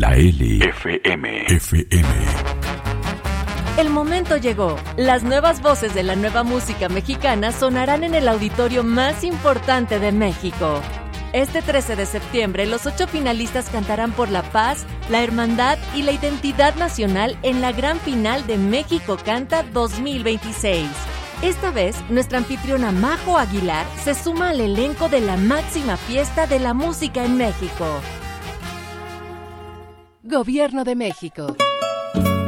La L FM. El momento llegó. Las nuevas voces de la nueva música mexicana sonarán en el auditorio más importante de México. Este 13 de septiembre, los 8 finalistas cantarán por la paz, la hermandad y la identidad nacional en la gran final de México Canta 2026. Esta vez, nuestra anfitriona Majo Aguilar se suma al elenco de la máxima fiesta de la música en México. Gobierno de México.